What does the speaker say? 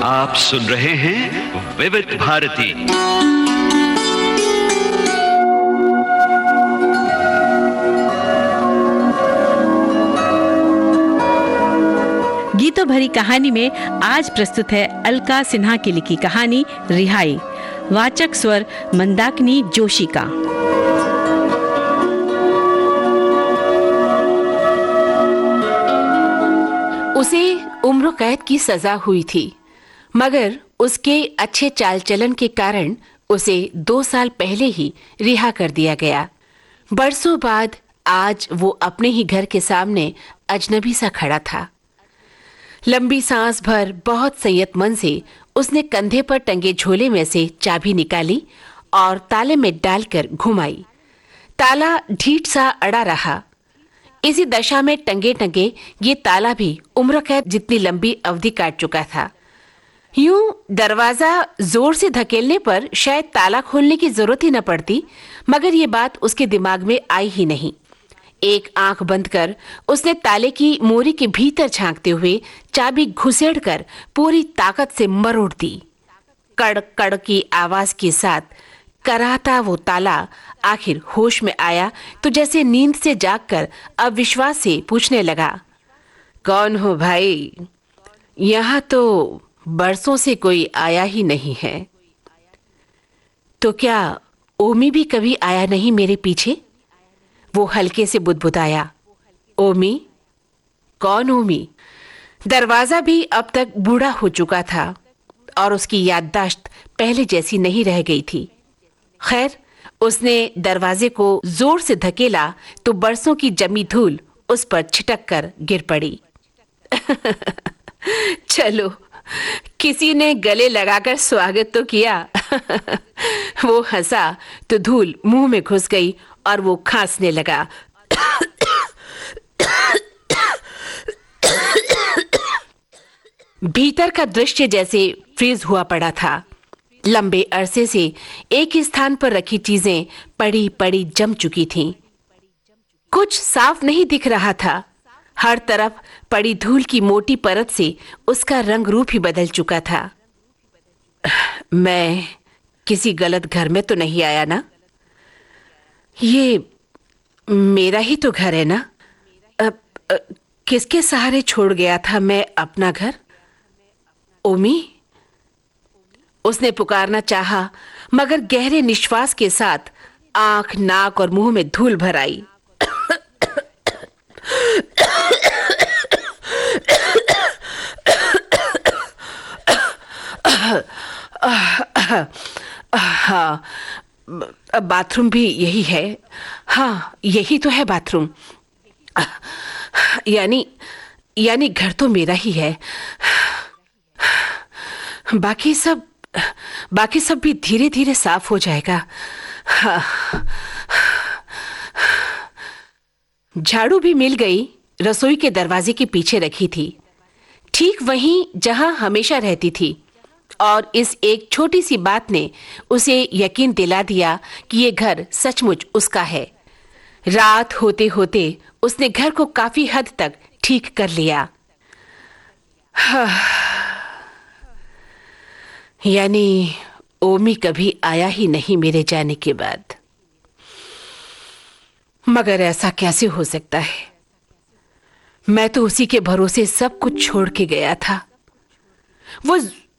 आप सुन रहे हैं विविध भारती। गीतों भरी कहानी में आज प्रस्तुत है अलका सिन्हा की लिखी कहानी रिहाई। वाचक स्वर मंदाकिनी जोशी का। उसे उम्र कैद की सजा हुई थी, मगर उसके अच्छे चाल चलन के कारण उसे 2 साल पहले ही रिहा कर दिया गया। बरसों बाद आज वो अपने ही घर के सामने अजनबी सा खड़ा था। लंबी सांस भर बहुत संयत मन से उसने कंधे पर टंगे झोले में से चाबी निकाली और ताले में डालकर घुमाई। ताला ढीठ सा अड़ा रहा। इसी दशा में टंगे टंगे ये ताला भी उम्र कैद जितनी लंबी अवधि काट चुका था। यूं दरवाजा जोर से धकेलने पर शायद ताला खोलने की जरूरत ही न पड़ती, मगर ये बात उसके दिमाग में आई ही नहीं। एक आंख बंद कर उसने ताले की मोरी के भीतर झांकते हुए चाबी घुसेड़कर पूरी ताकत से मरोड़ दी। कड़ कड़ की आवाज के साथ कराहता वो ताला आखिर होश में आया तो जैसे नींद से जागकर अविश्वास से पूछने लगा, कौन हो भाई? यहाँ तो बरसों से कोई आया ही नहीं है। तो क्या ओमी भी कभी आया नहीं मेरे पीछे? वो हल्के से बुदबुदाया। ओमी? कौन ओमी? दरवाजा भी अब तक बूढ़ा हो चुका था और उसकी याददाश्त पहले जैसी नहीं रह गई थी। खैर, उसने दरवाजे को जोर से धकेला तो बरसों की जमी धूल उस पर छिटक कर गिर पड़ी। चलो, किसी ने गले लगाकर स्वागत तो किया। वो हंसा तो धूल मुंह में घुस गई और वो खांसने लगा। भीतर का दृश्य जैसे फ्रीज हुआ पड़ा था। लंबे अरसे से एक ही स्थान पर रखी चीजें पड़ी पड़ी जम चुकी थीं। कुछ साफ नहीं दिख रहा था। हर तरफ पड़ी धूल की मोटी परत से उसका रंग रूप ही बदल चुका था। मैं किसी गलत घर में तो नहीं आया ना? ये मेरा ही तो घर है ना? किसके सहारे छोड़ गया था मैं अपना घर? ओमी? उसने पुकारना चाहा, मगर गहरे निश्वास के साथ आंख, नाक और मुंह में धूल भर आई। हाँ, बाथरूम भी यही है। हाँ, यही तो है बाथरूम। यानी घर तो मेरा ही है। बाकी सब भी धीरे धीरे साफ हो जाएगा। झाड़ू भी मिल गई। रसोई के दरवाजे के पीछे रखी थी, ठीक वहीं जहां हमेशा रहती थी, और इस एक छोटी सी बात ने उसे यकीन दिला दिया कि ये घर सचमुच उसका है। रात होते होते उसने घर को काफी हद तक ठीक कर लिया। यानी ओमी कभी आया ही नहीं मेरे जाने के बाद। मगर ऐसा कैसे हो सकता है? मैं तो उसी के भरोसे सब कुछ छोड़ के गया था।